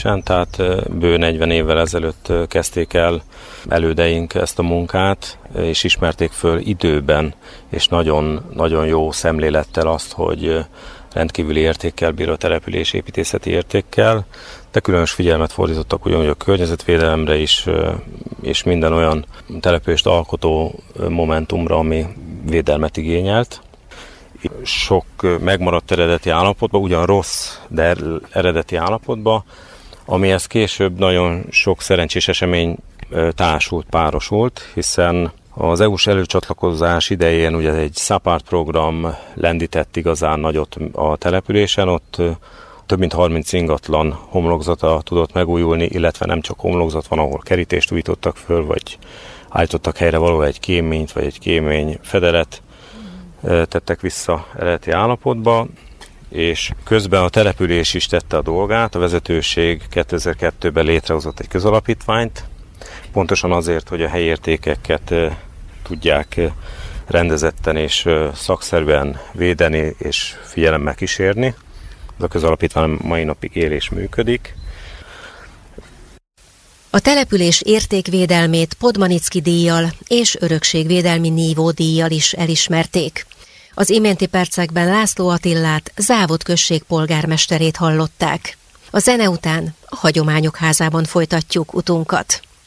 településen, tehát bő 40 évvel ezelőtt kezdték el elődeink ezt a munkát, és ismerték föl időben, és nagyon jó szemlélettel azt, hogy rendkívüli értékkel bír a település, építészeti értékkel, de különös figyelmet fordítottak ugyanúgy a környezetvédelemre is, és minden olyan települést alkotó momentumra, ami védelmet igényelt. Sok megmaradt eredeti állapotban, ugyan rossz, de eredeti állapotban, amihez később nagyon sok szerencsés esemény párosult, hiszen az EU-s előcsatlakozás idején ugye egy SAPARD program lendített igazán nagyot a településen, ott több mint 30 ingatlan homlokzata tudott megújulni, illetve nem csak homlokzat van, ahol kerítést újítottak föl, vagy állítottak helyre valahol egy kéményt, vagy egy kémény fedelet, tettek vissza eredeti állapotba, és közben a település is tette a dolgát, a vezetőség 2002-ben létrehozott egy közalapítványt, pontosan azért, hogy a helyi értékeket tudják rendezetten és szakszerűen védeni és figyelemmel kísérni. Ez a közalapítvány mai napig él és működik. A település értékvédelmét Podmanicki díjjal és örökségvédelmi nívódíjjal is elismerték. Az iménti percekben László Attillát, Závodt község polgármesterét hallották. A zene után a Hagyományok Házában folytatjuk utunkat.